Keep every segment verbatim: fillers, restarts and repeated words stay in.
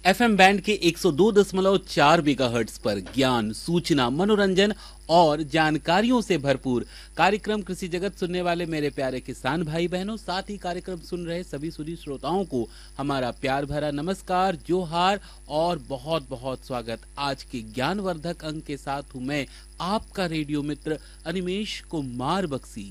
FM band के एक सौ दो दशमलव चार मेगाहर्ट्ज पर ज्ञान, सूचना, मनोरंजन और जानकारियों से भरपूर कार्यक्रम कृषि जगत सुनने वाले मेरे प्यारे किसान भाई बहनों, साथ ही कार्यक्रम सुन रहे सभी सुधी श्रोताओं को हमारा प्यार भरा नमस्कार, जोहार और बहुत बहुत स्वागत। आज के ज्ञानवर्धक अंक के साथ हूं मैं आपका रेडियो मित्र अनिमेश कुमार बक्सी।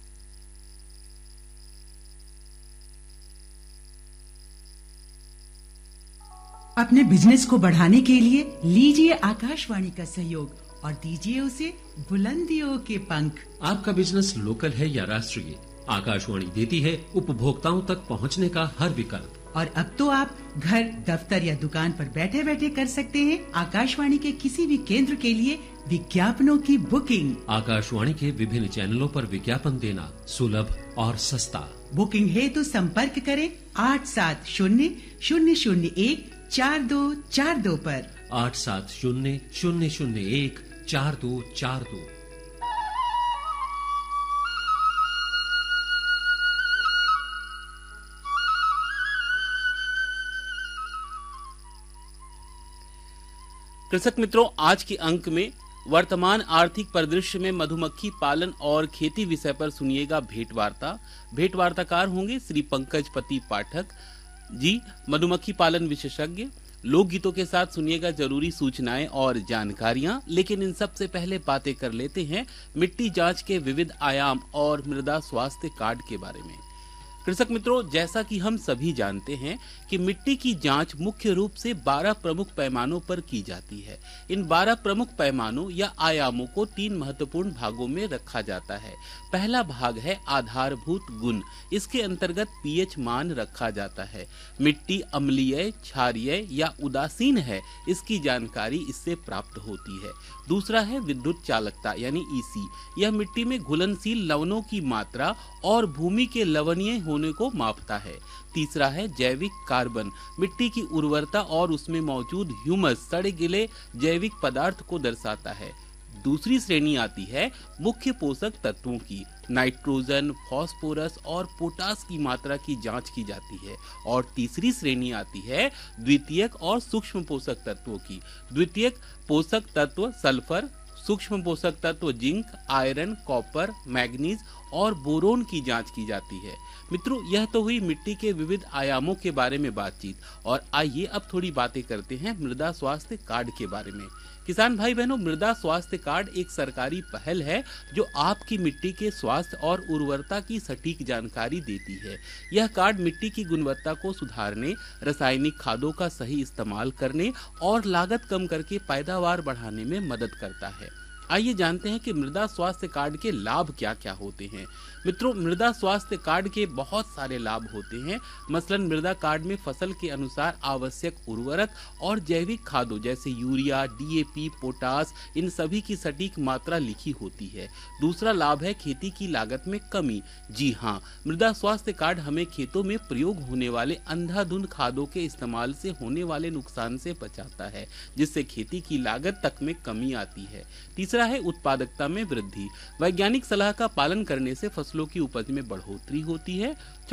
अपने बिजनेस को बढ़ाने के लिए लीजिए आकाशवाणी का सहयोग और दीजिए उसे बुलंदियों के पंख। आपका बिजनेस लोकल है या राष्ट्रीय, आकाशवाणी देती है उपभोक्ताओं तक पहुंचने का हर विकल्प। और अब तो आप घर, दफ्तर या दुकान पर बैठे बैठे कर सकते हैं आकाशवाणी के किसी भी केंद्र के लिए विज्ञापनों की बुकिंग। आकाशवाणी के विभिन्न चैनलों पर विज्ञापन देना सुलभ और सस्ता। बुकिंग है तो संपर्क करें आठ सात शून्य शून्य शून्य एक चार दो चार दो पर। आठ सात शून्य शून्य शून्य एक चार दो चार दो। कृषक मित्रों, आज के अंक में वर्तमान आर्थिक परिदृश्य में मधुमक्खी पालन और खेती विषय पर सुनिएगा भेंट वार्ता। भेंट वार्ताकार होंगे श्री पंकज पति पाठक जी, मधुमक्खी पालन विशेषज्ञ। लोकगीतों के साथ सुनिएगा जरूरी सूचनाएं और जानकारियां, लेकिन इन सब से पहले बातें कर लेते हैं मिट्टी जांच के विविध आयाम और मृदा स्वास्थ्य कार्ड के बारे में। कृषक मित्रों, जैसा कि हम सभी जानते हैं कि मिट्टी की जांच मुख्य रूप से बारह प्रमुख पैमानों पर की जाती है। इन बारह प्रमुख पैमानों या आयामों को तीन महत्वपूर्ण भागों में रखा जाता है। पहला भाग है आधारभूत गुण। इसके अंतर्गत पीएच मान रखा जाता है। मिट्टी अम्लीय, क्षारीय या उदासीन है, इसकी जानकारी इससे प्राप्त होती है। दूसरा है विद्युत चालकता यानी ईसी। यह मिट्टी में घुलनशील लवणों की मात्रा और भूमि के लवणीय होने को मापता है। तीसरा है जैविक कार्बन। मिट्टी की उर्वरता और उसमें मौजूद ह्यूमस, सड़े गिले जैविक पदार्थ को दर्शाता है। दूसरी श्रेणी आती है मुख्य पोषक तत्वों की। नाइट्रोजन, फास्फोरस और पोटास की मात्रा की जांच की जाती है। और तीसरी श्रेणी आती है द्वितीयक और सूक्ष्म पोषक तत्वों की। द्वितीयक पोषक तत्व सल्फर, सूक्ष्म पोषक तत्व जिंक, आयरन, कॉपर, मैग्नीज और बोरोन की जांच की जाती है। मित्रों, यह तो हुई मिट्टी के विविध आयामों के बारे में बातचीत, और आइए अब थोड़ी बातें करते हैं मृदा स्वास्थ्य कार्ड के बारे में। किसान भाई बहनों, मृदा स्वास्थ्य कार्ड एक सरकारी पहल है जो आपकी मिट्टी के स्वास्थ्य और उर्वरता की सटीक जानकारी देती है। यह कार्ड मिट्टी की गुणवत्ता को सुधारने, रासायनिक खादों का सही इस्तेमाल करने और लागत कम करके पैदावार बढ़ाने में मदद करता है। आइए जानते हैं कि मृदा स्वास्थ्य कार्ड के लाभ क्या क्या होते हैं। मित्रों, मृदा स्वास्थ्य कार्ड के बहुत सारे लाभ होते हैं। मसलन मृदा कार्ड में फसल के अनुसार आवश्यक उर्वरक और जैविक खादों जैसे यूरिया, डीएपी, पोटास, इन सभी की सटीक मात्रा लिखी होती है। दूसरा लाभ है खेती की लागत में कमी। जी हाँ, मृदा स्वास्थ्य कार्ड हमें खेतों में प्रयोग होने वाले अंधाधुंध खादों के इस्तेमाल से होने वाले नुकसान से बचाता है, जिससे खेती की लागत तक में कमी आती है। तीसरा है उत्पादकता में वृद्धि। वैज्ञानिक सलाह का पालन करने से फसलों की उपज में बढ़ोतरी होती है।